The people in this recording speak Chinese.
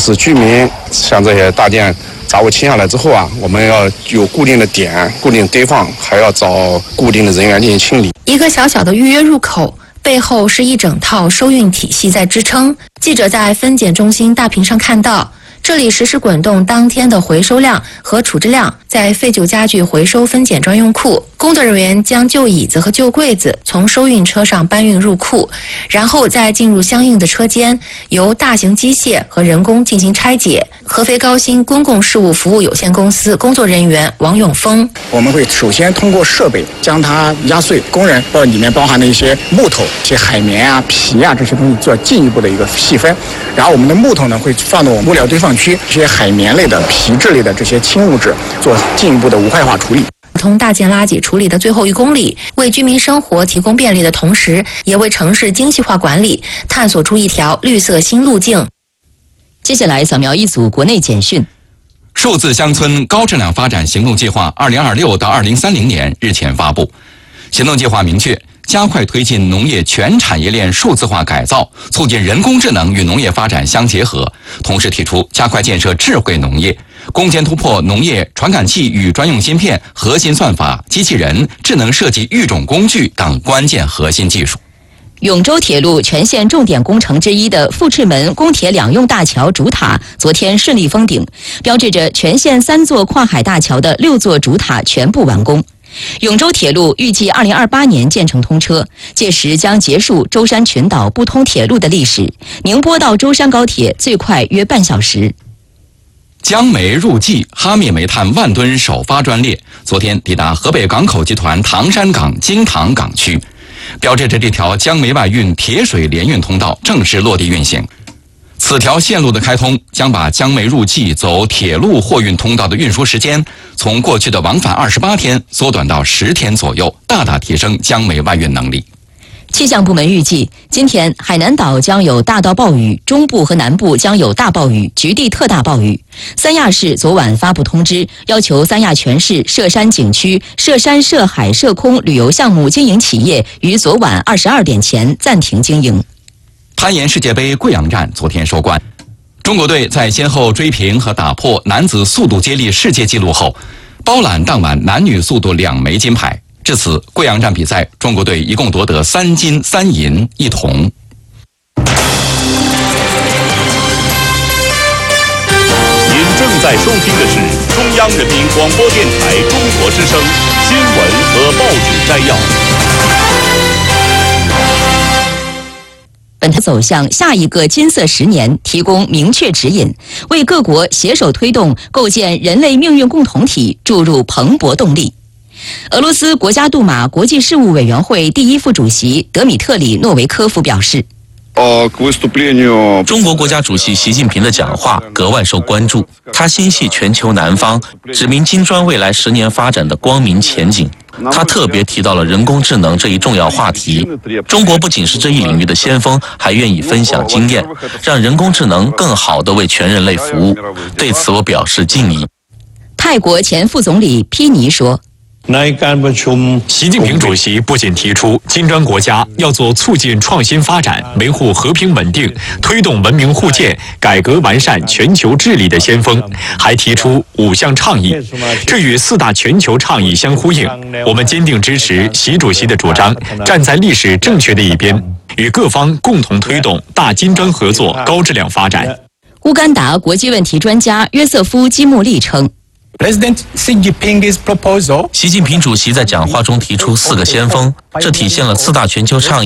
使居民像这些大电杂物清下来之后啊，我们要有固定的点、固定堆放，还要找固定的人员进行清理。 一个小小的预约入口，背后是一整套收运体系在支撑。记者在分拣中心大屏上看到，这里实时滚动当天的回收量和处置量。在废旧家具回收分拣专用库，工作人员将旧椅子和旧柜子从收运车上搬运入库，然后再进入相应的车间，由大型机械和人工进行拆解。合肥高新公共事务服务有限公司工作人员王永峰： 我们会首先通过设备将它压碎，工人里面包含的一些木头、一些海绵啊、皮啊这些东西做进一步的一个细分，然后我们的木头呢会放到我们物料堆放区，这些海绵类的、皮质类的这些轻物质做进一步的无害化处理。 从大件垃圾处理的最后1公里，为居民生活提供便利的同时，也为城市精细化管理探索出一条绿色新路径。 接下来扫描一组国内简讯。 数字乡村高质量发展行动计划2026到2030年日前发布。行动计划明确，加快推进农业全产业链数字化改造，促进人工智能与农业发展相结合。同时提出加快建设智慧农业，攻坚突破农业传感器与专用芯片、核心算法、机器人、智能设计育种工具等关键核心技术。 永州铁路全线重点工程之一的富赤门公铁两用大桥主塔昨天顺利封顶，标志着全线3座跨海大桥的6座主塔全部完工。永州铁路预计2028年建成通车，届时将结束舟山群岛不通铁路的历史。宁波到舟山高铁最快约半小时。 江煤入冀哈密煤炭万吨首发专列昨天抵达河北港口集团唐山港京塘港区，标志着这条江煤外运铁水联运通道正式落地运行。此条线路的开通将把江煤入冀走铁路货运通道的运输时间从过去的往返28天缩短到10天左右，大大提升江煤外运能力。 气象部门预计，今天海南岛将有大到暴雨，中部和南部将有大暴雨，局地特大暴雨。三亚市昨晚发布通知，要求三亚全市涉山景区、涉山、涉海、涉空旅游项目经营企业于昨晚22点前暂停经营。 攀岩世界杯贵阳站昨天收官，中国队在先后追平和打破男子速度接力世界纪录后，包揽当晚男女速度2枚金牌。至此，贵阳站比赛，中国队一共夺得3金3银1铜。 您正在收听的是中央人民广播电台中国之声新闻和报纸摘要。 本台走向下一个金色10年提供明确指引，为各国携手推动构建人类命运共同体注入蓬勃动力。俄罗斯国家杜马国际事务委员会第1副主席德米特里诺维科夫表示， 中国国家主席习近平的讲话格外受关注，他心系全球南方，指明金砖未来10年发展的光明前景。他特别提到了人工智能这一重要话题。中国不仅是这一领域的先锋，还愿意分享经验，让人工智能更好地为全人类服务。对此我表示敬意。 泰国前副总理披尼说， 习近平主席不仅提出金砖国家要做促进创新发展、维护和平稳定、推动文明互鉴、改革完善全球治理的先锋，还提出5项倡议，这与4大全球倡议相呼应。我们坚定支持习主席的主张，站在历史正确的一边，与各方共同推动大金砖合作高质量发展。 乌干达国际问题专家约瑟夫·基穆利称， 习近平主席在讲话中提出4个先锋，这体现了4大全球倡议